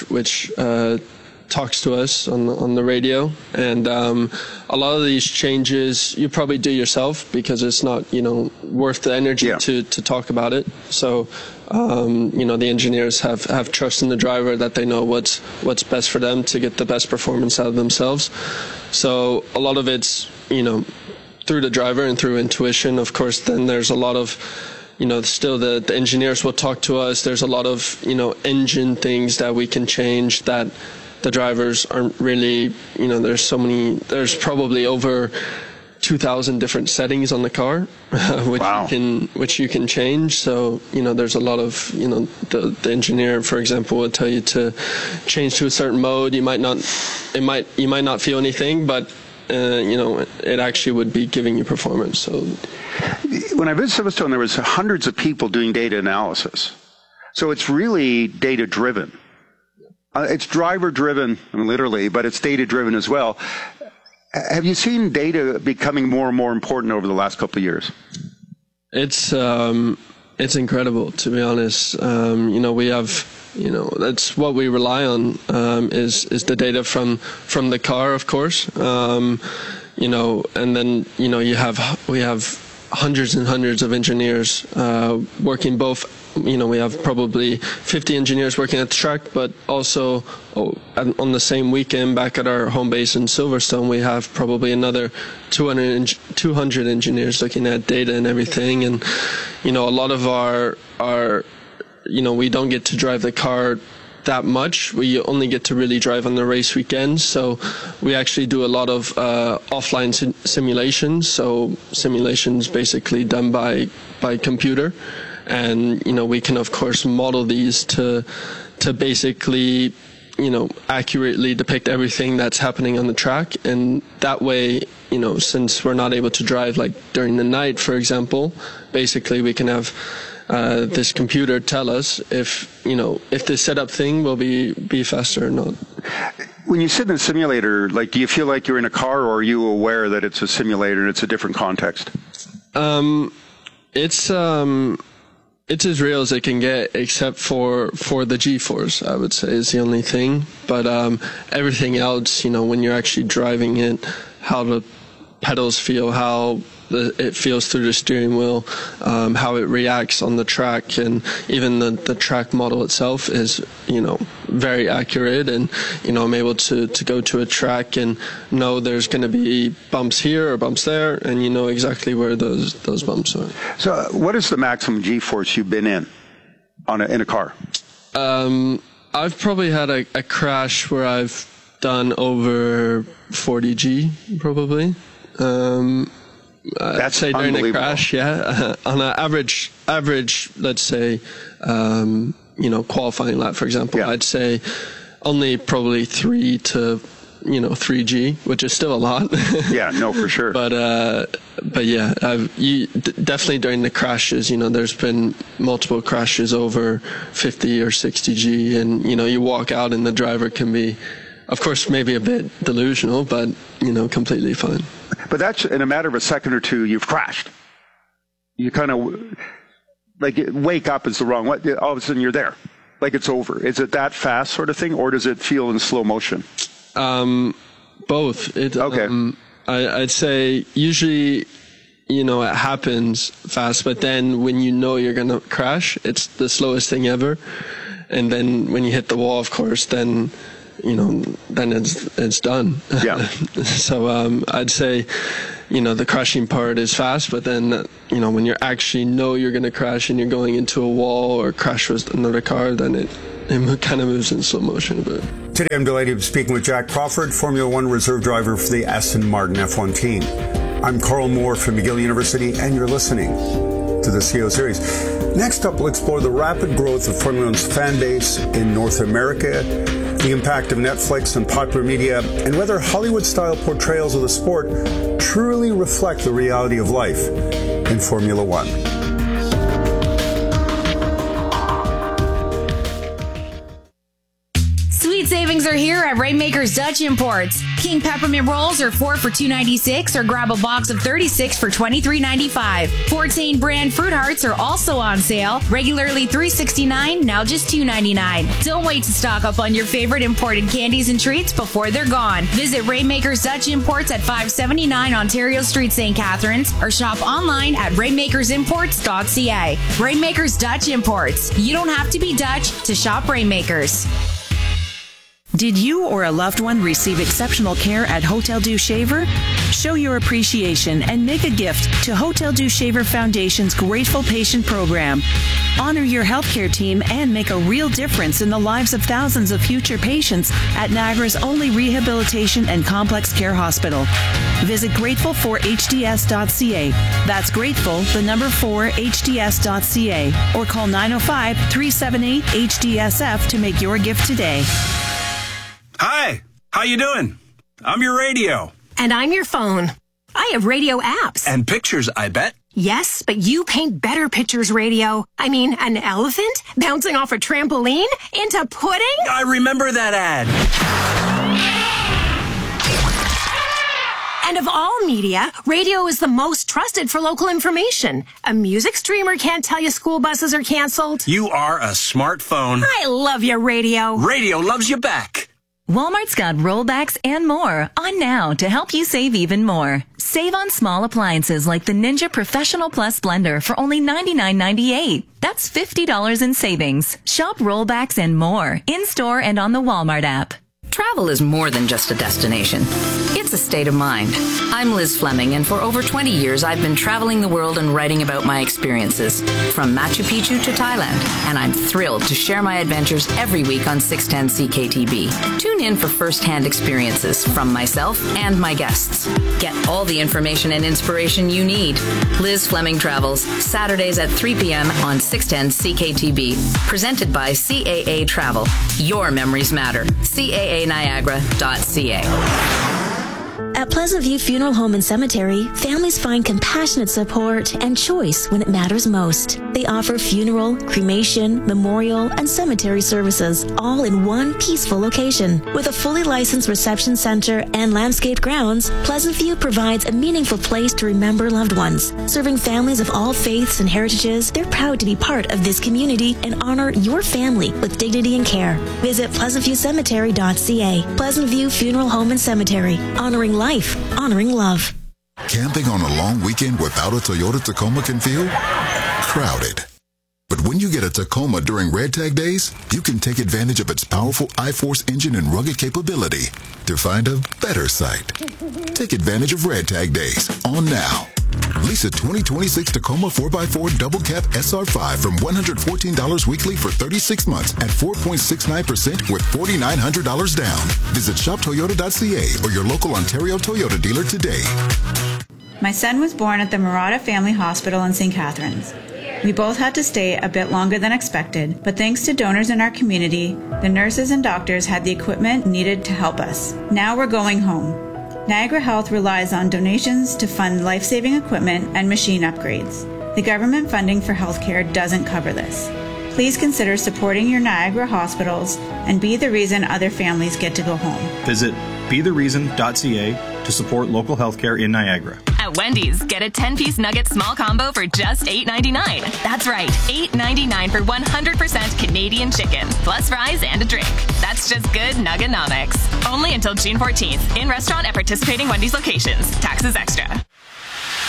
S5: talks to us on the radio, and a lot of these changes you probably do yourself because it's not worth the energy to talk about it. So the engineers have trust in the driver that they know what's best for them to get the best performance out of themselves. So a lot of it's through the driver and through intuition. Of course, then there's a lot of still the engineers will talk to us. There's a lot of engine things that we can change that the drivers aren't really, there's probably over 2,000 different settings on the car, which you can change. So, there's a lot of, the engineer, for example, will tell you to change to a certain mode. You might not feel anything, but it actually would be giving you performance. So
S3: when I visited Silverstone, there was hundreds of people doing data analysis. So it's really data driven. It's driver driven, literally, but it's data driven as well. Have you seen data becoming more and more important over the last couple of years? It's
S5: incredible, to be honest. We have, that's what we rely on, is the data from the car, of course. And then, we have hundreds and hundreds of engineers working both. We have probably 50 engineers working at the track, but also on the same weekend back at our home base in Silverstone, we have probably another 200 engineers looking at data and everything. And, a lot of our we don't get to drive the car that much. We only get to really drive on the race weekends. So we actually do a lot of offline simulations. So simulations basically done by computer. And, we can, of course, model these to basically, accurately depict everything that's happening on the track. And that way, since we're not able to drive like during the night, for example, basically we can have this computer tell us if the setup thing will be faster or not.
S3: When you sit in a simulator, do you feel like you're in a car, or are you aware that it's a simulator and it's a different context?
S5: It's as real as it can get, except for the G-force, I would say, is the only thing. But everything else, when you're actually driving it, how the pedals feel, how it feels through the steering wheel, how it reacts on the track, and even the track model itself is, very accurate. And, I'm able to go to a track and know there's going to be bumps here or bumps there, and you know exactly where those bumps are.
S3: So what is the maximum G-force you've been in a car?
S5: I've probably had a crash where I've done over 40 G, probably. I'd say during a crash, yeah. On an average, let's say, qualifying lap, for example, I'd say only probably 3G, which is still a lot.
S3: Yeah, no, for sure.
S5: But yeah, definitely during the crashes, there's been multiple crashes over 50 or 60 G, and, you walk out and the driver can be, of course, maybe a bit delusional, but, completely fine.
S3: But that's in a matter of a second or two, you've crashed. You kind of, wake up is the wrong way. All of a sudden you're there. It's over. Is it that fast sort of thing, or does it feel in slow motion?
S5: Both. Okay. I'd say usually it happens fast, but then when you know you're going to crash, it's the slowest thing ever. And then when you hit the wall, of course, then it's done.
S3: Yeah.
S5: So I'd say, the crashing part is fast, but then, when you actually know you're going to crash and you're going into a wall or crash with another car, then it kind of moves in slow motion a bit.
S2: Today I'm delighted to be speaking with Jack Crawford, Formula One reserve driver for the Aston Martin F1 team. I'm Carl Moore from McGill University, and you're listening to the CEO Series. Next up, we'll explore the rapid growth of Formula One's fan base in North America, the impact of Netflix and popular media, and whether Hollywood-style portrayals of the sport truly reflect the reality of life in Formula One.
S7: Sweet savings are here at Rainmakers Dutch Imports. King peppermint rolls are 4 for $2.96 or grab a box of 36 for $23.95. 14 brand fruit hearts are also on sale. Regularly $3.69, now just $2.99. Don't wait to stock up on your favorite imported candies and treats before they're gone. Visit Rainmakers Dutch Imports at 579 Ontario Street, St. Catharines, or shop online at rainmakersimports.ca. Rainmakers Dutch Imports. You don't have to be Dutch to shop Rainmakers.
S12: Did you or a loved one receive exceptional care at Hotel Dieu Shaver? Show your appreciation and make a gift to Hotel Dieu Shaver Foundation's Grateful Patient Program. Honor your healthcare team and make a real difference in the lives of thousands of future patients at Niagara's only rehabilitation and complex care hospital. Visit grateful4hds.ca. That's grateful, the number 4hds.ca, or call 905-378-HDSF to make your gift today.
S13: Hi, how you doing? I'm your radio.
S10: And I'm your phone. I have radio apps.
S13: And pictures, I bet.
S10: Yes, but you paint better pictures, radio. I mean, an elephant bouncing off a trampoline into pudding?
S13: I remember that ad.
S10: And of all media, radio is the most trusted for local information. A music streamer can't tell you school buses are canceled.
S13: You are a smartphone.
S10: I love your radio.
S13: Radio loves you back.
S11: Walmart's got rollbacks and more on now to help you save even more. Save on small appliances like the Ninja Professional Plus blender for only $99.98. That's $50 in savings. Shop rollbacks and more in-store and on the Walmart app.
S14: Travel is more than just a destination. It's a state of mind. I'm Liz Fleming, and for over 20 years, I've been traveling the world and writing about my experiences, from Machu Picchu to Thailand, and I'm thrilled to share my adventures every week on 610 CKTB. Tune in for first-hand experiences from myself and my guests. Get all the information and inspiration you need. Liz Fleming Travels, Saturdays at 3 p.m. on 610 CKTB. Presented by CAA Travel. Your memories matter. CAANiagara.ca.
S15: At Pleasant View Funeral Home and Cemetery, families find compassionate support and choice when it matters most. They offer funeral, cremation, memorial, and cemetery services, all in one peaceful location. With a fully licensed reception center and landscaped grounds, Pleasant View provides a meaningful place to remember loved ones. Serving families of all faiths and heritages, they're proud to be part of this community and honor your family with dignity and care. Visit pleasantviewcemetery.ca. Pleasant View Funeral Home and Cemetery, honoring life, honoring love.
S16: Camping on a long weekend without a Toyota Tacoma can feel crowded. But when you get a Tacoma during Red Tag Days, you can take advantage of its powerful I-Force engine and rugged capability to find a better site. Take advantage of Red Tag Days on now. Lease a 2026 Tacoma 4x4 Double Cab SR5 from $114 weekly for 36 months at 4.69% with $4,900 down. Visit shoptoyota.ca or your local Ontario Toyota dealer today.
S26: My son was born at the Murata Family Hospital in St. Catharines. We both had to stay a bit longer than expected, but thanks to donors in our community, the nurses and doctors had the equipment needed to help us. Now we're going home. Niagara Health relies on donations to fund life-saving equipment and machine upgrades. The government funding for healthcare doesn't cover this. Please consider supporting your Niagara hospitals and be the reason other families get to go home.
S27: Visit bethereason.ca to support local healthcare in Niagara.
S18: At Wendy's, get a 10-piece nugget small combo for just $8.99. That's right, $8.99 for 100% Canadian chicken, plus fries and a drink. That's just good Nuggenomics. Only until June 14th. In restaurant at participating Wendy's locations. Taxes extra.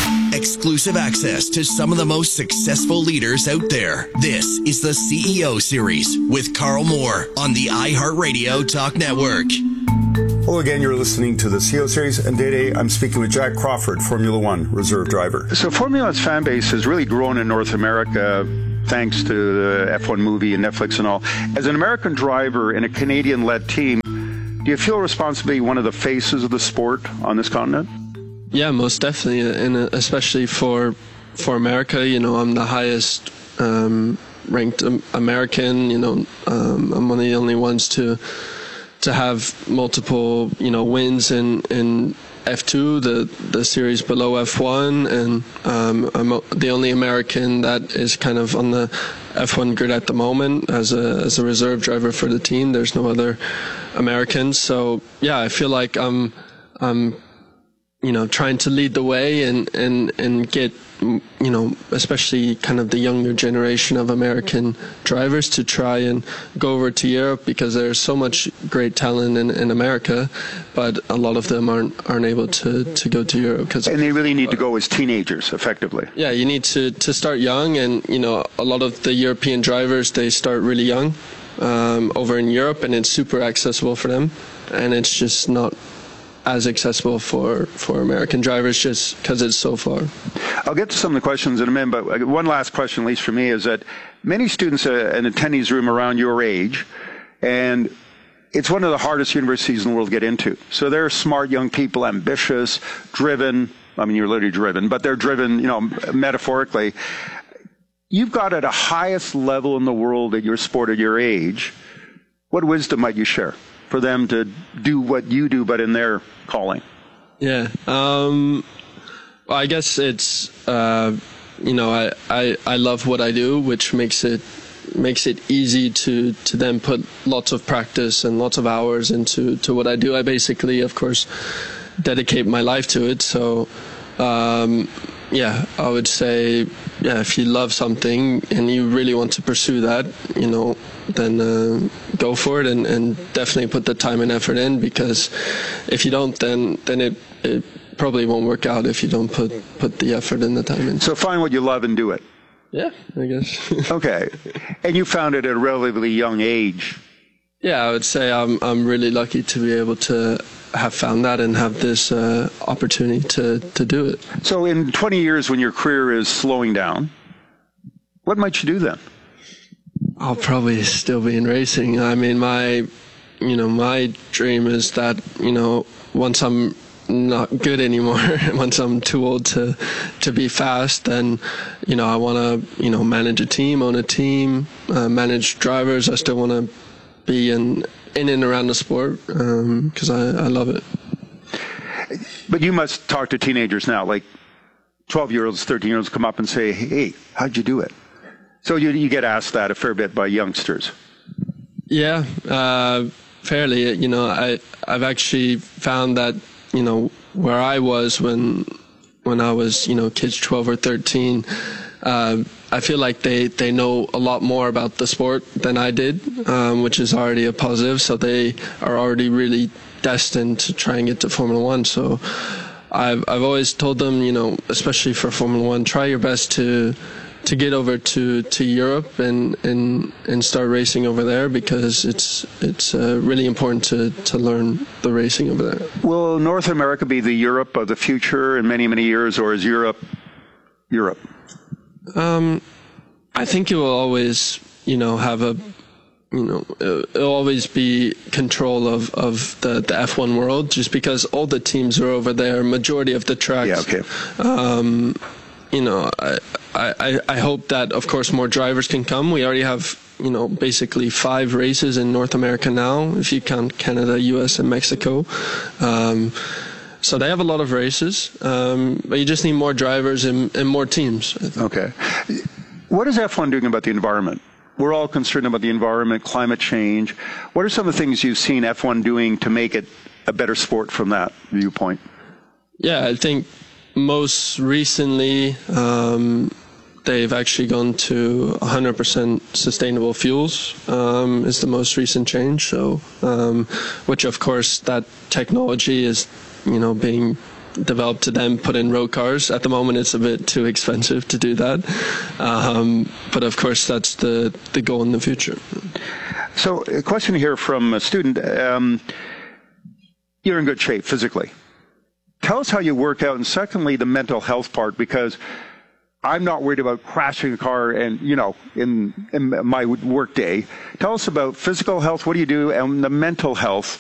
S1: Exclusive access to some of the most successful leaders out there. This is the CEO Series with Carl Moore on the iHeartRadio Talk Network.
S2: Hello again, you're listening to the CEO Series, and today I'm speaking with Jack Crawford, Formula One reserve driver.
S3: So Formula One's fan base has really grown in North America thanks to the F1 movie and Netflix and all. As an American driver in a Canadian-led team, do you feel responsibility one of the faces of the sport on this continent?
S5: Yeah, most definitely, and especially for America. You know, I'm the highest ranked American. You know, I'm one of the only ones to have multiple, you know, wins in F2, the series below F1, and I'm the only American that is kind of on the F1 grid at the moment as a reserve driver for the team. There's no other Americans, so yeah, I feel like I'm you know, trying to lead the way and get, you know, especially kind of the younger generation of American drivers to try and go over to Europe, because there's so much great talent in America, but a lot of them aren't able to go to Europe.
S3: And they really need to go as teenagers, effectively.
S5: Yeah, you need to start young, and, you know, a lot of the European drivers, they start really young over in Europe, and it's super accessible for them, and it's just not as accessible for American drivers just because it's so far.
S3: I'll get to some of the questions in a minute, but one last question, at least for me, is that many students in attendees room around your age, and it's one of the hardest universities in the world to get into. So they're smart young people, ambitious, driven. I mean, you're literally driven, but they're driven, you know, metaphorically. You've got at a highest level in the world at your sport at your age. What wisdom might you share for them to do what you do, but in their calling?
S5: Yeah. Well, I guess it's, you know, I love what I do, which makes it easy to then put lots of practice and lots of hours into what I do. I basically, of course, dedicate my life to it. So, yeah, I would say, yeah, if you love something and you really want to pursue that, you know, then go for it and definitely put the time and effort in, because if you don't, then it probably won't work out if you don't put the effort and the time in.
S3: So find what you love and do it.
S5: Yeah, I guess.
S3: Okay. And you found it at a relatively young age.
S5: Yeah, I would say I'm really lucky to be able to have found that and have this opportunity to do it.
S3: So in 20 years, when your career is slowing down, what might you do then?
S5: I'll probably still be in racing. I mean, my dream is that, you know, once I'm not good anymore, once I'm too old to be fast, then, you know, I want to, you know, manage a team, own a team, manage drivers. I still want to be in and around the sport because I love it.
S3: But you must talk to teenagers now, like 12-year-olds, 13-year-olds come up and say, hey, how'd you do it? So you get asked that a fair bit by youngsters.
S5: Yeah, fairly. You know, I've actually found that, you know, where I was when I was, you know, kids 12 or 13, I feel like they know a lot more about the sport than I did, which is already a positive. So they are already really destined to try and get to Formula One. So I've always told them, you know, especially for Formula One, try your best to get over to Europe and start racing over there, because it's really important to learn the racing over there.
S3: Will North America be the Europe of the future in many, many years, or is Europe?
S5: I think it will always, you know, have a, you know, it'll always be control of the F1 world, just because all the teams are over there, majority of the tracks.
S3: Yeah, okay.
S5: You know, I hope that, of course, more drivers can come. We already have, you know, basically 5 races in North America now, if you count Canada, US, and Mexico. So they have a lot of races, but you just need more drivers and more teams.
S3: Okay. What is F1 doing about the environment? We're all concerned about the environment, climate change. What are some of the things you've seen F1 doing to make it a better sport from that viewpoint?
S5: Yeah, I think most recently they've actually gone to 100% sustainable fuels is the most recent change. So, which of course that technology is, you know, being develop to then put in road cars. At the moment, it's a bit too expensive to do that. But of course, that's the goal in the future.
S3: So a question here from a student. You're in good shape physically. Tell us how you work out, and secondly, the mental health part, because I'm not worried about crashing a car and, in my work day. Tell us about physical health, what do you do, and the mental health